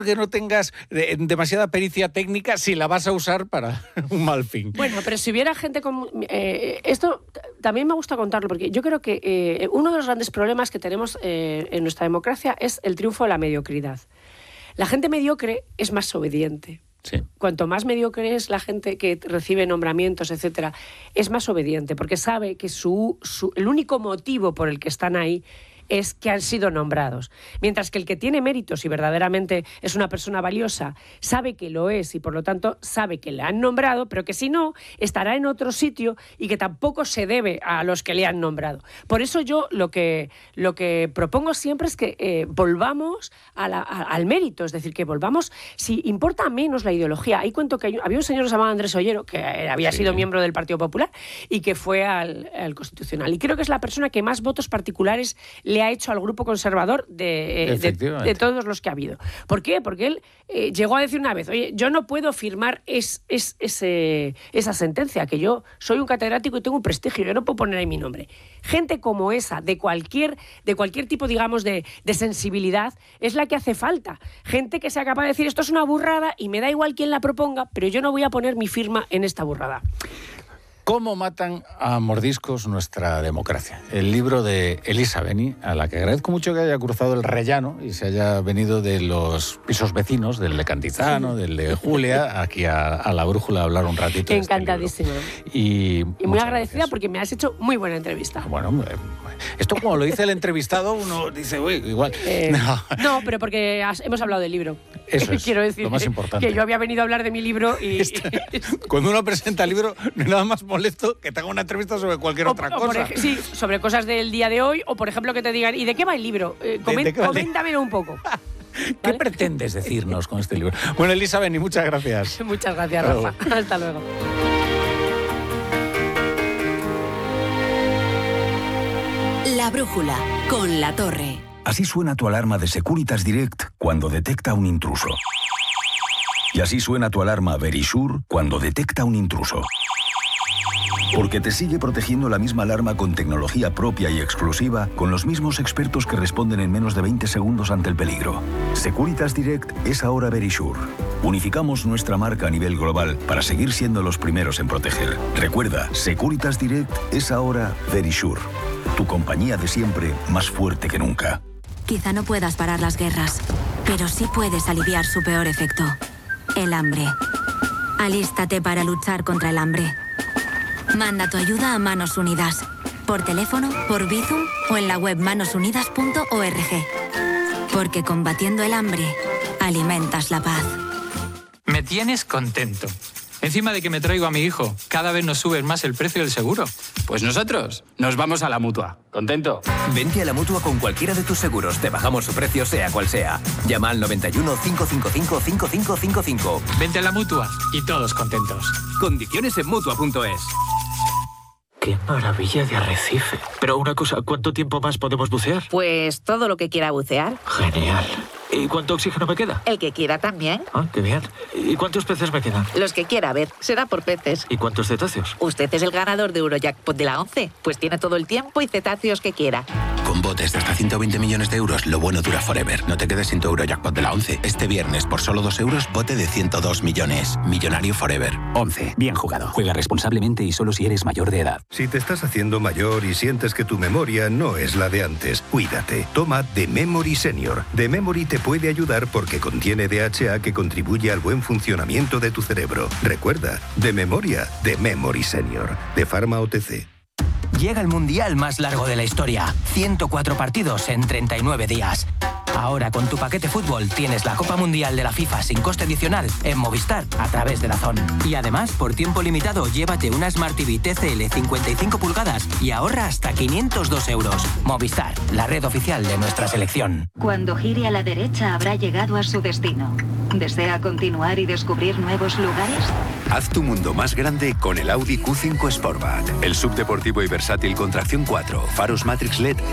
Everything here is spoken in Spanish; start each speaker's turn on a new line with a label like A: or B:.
A: que no tengas demasiada pericia técnica si la vas a usar para un mal fin.
B: Bueno, pero si hubiera gente con... esto también me gusta contarlo, porque yo creo que uno de los grandes problemas que tenemos en nuestra democracia es el triunfo de la mediocridad. La gente mediocre es más obediente.
A: Sí.
B: Cuanto más mediocre es la gente que recibe nombramientos, etcétera, es más obediente, porque sabe que el único motivo por el que están ahí es que han sido nombrados. Mientras que el que tiene méritos y verdaderamente es una persona valiosa, sabe que lo es y por lo tanto sabe que le han nombrado, pero que si no, estará en otro sitio y que tampoco se debe a los que le han nombrado. Por eso yo lo que propongo siempre es que volvamos al mérito, es decir, que volvamos, si importa menos la ideología. Ahí cuento que había un señor que se llamaba Andrés Ollero, que había sido miembro del Partido Popular y que fue al Constitucional. Y creo que es la persona que más votos particulares le ha hecho al grupo conservador de todos los que ha habido. ¿Por qué? Porque él llegó a decir una vez, oye, yo no puedo firmar esa sentencia, que yo soy un catedrático y tengo un prestigio, yo no puedo poner ahí mi nombre. Gente como esa, de cualquier tipo, digamos, de sensibilidad, es la que hace falta. Gente que sea capaz de decir, esto es una burrada y me da igual quién la proponga, pero yo no voy a poner mi firma en esta burrada.
A: ¿Cómo matan a mordiscos nuestra democracia? El libro de Elisa Beni, a la que agradezco mucho que haya cruzado el Rellano y se haya venido de los pisos vecinos, del de Cantizano, del de Julia, aquí a La Brújula a hablar un ratito.
B: Encantadísima.
A: Y
B: muy agradecida porque me has hecho muy buena entrevista.
A: Bueno, esto como lo dice el entrevistado, uno dice, uy, igual.
B: No, pero porque hemos hablado del libro.
A: Eso es
B: Quiero decir
A: lo más importante.
B: Que yo había venido a hablar de mi libro y...
A: Cuando uno presenta el libro, no hay nada más molesto que te haga una entrevista sobre cualquier otra cosa.
B: Sí, sobre cosas del día de hoy, o por ejemplo que te digan, ¿y de qué va el libro? Coméntamelo un poco.
A: ¿Qué pretendes decirnos con este libro? Bueno, Elisa Beni, muchas gracias.
B: Muchas gracias, Rafa. Hasta luego.
C: La Brújula, con La Torre.
D: Así suena tu alarma de Securitas Direct cuando detecta un intruso. Y así suena tu alarma Verisure cuando detecta un intruso. Porque te sigue protegiendo la misma alarma con tecnología propia y exclusiva, con los mismos expertos que responden en menos de 20 segundos ante el peligro. Securitas Direct es ahora Verisure. Unificamos nuestra marca a nivel global para seguir siendo los primeros en proteger. Recuerda, Securitas Direct es ahora Verisure. Tu compañía de siempre, más fuerte que nunca.
C: Quizá no puedas parar las guerras, pero sí puedes aliviar su peor efecto: el hambre. Alístate para luchar contra el hambre. Manda tu ayuda a Manos Unidas, por teléfono, por Bizum o en la web manosunidas.org. Porque combatiendo el hambre, alimentas la paz.
E: Me tienes contento. Encima de que me traigo a mi hijo, cada vez nos sube más el precio del seguro.
F: Pues nosotros nos vamos a la Mutua. ¿Contento?
G: Vente a la Mutua con cualquiera de tus seguros. Te bajamos su precio sea cual sea. Llama al 91 555 5555.
E: Vente a la Mutua y todos contentos.
G: Condiciones en Mutua.es.
H: ¡Qué maravilla de arrecife! Pero una cosa, ¿cuánto tiempo más podemos bucear?
I: Pues todo lo que quiera bucear.
H: Genial. ¿Y cuánto oxígeno me queda?
I: El que quiera también.
H: Ah, qué bien. ¿Y cuántos peces me quedan?
I: Los que quiera, a ver, será por peces.
H: ¿Y cuántos cetáceos?
I: Usted es el ganador de Eurojackpot de la 11, pues tiene todo el tiempo y cetáceos que quiera.
J: Con botes de hasta 120 millones de euros, lo bueno dura forever. No te quedes sin tu Eurojackpot de la 11. Este viernes, por solo 2 euros, bote de 102 millones. Millonario forever.
K: 11. Bien jugado. Juega responsablemente y solo si eres mayor de edad.
L: Si te estás haciendo mayor y sientes que tu memoria no es la de antes, cuídate. Toma The Memory Senior. The Memory te puede ayudar porque contiene DHA que contribuye al buen funcionamiento de tu cerebro. Recuerda, de memoria, The Memory Senior. De Pharma OTC.
M: Llega el mundial más largo de la historia. 104 partidos en 39 días. Ahora con tu paquete fútbol tienes la Copa Mundial de la FIFA sin coste adicional en Movistar a través de DAZN. Y además, por tiempo limitado, llévate una Smart TV TCL 55 pulgadas y ahorra hasta 502 euros. Movistar, la red oficial de nuestra selección.
N: Cuando gire a la derecha habrá llegado a su destino. ¿Desea continuar y descubrir nuevos lugares?
O: Haz tu mundo más grande con el Audi Q5 Sportback. El subdeportivo y versátil con tracción 4, faros Matrix LED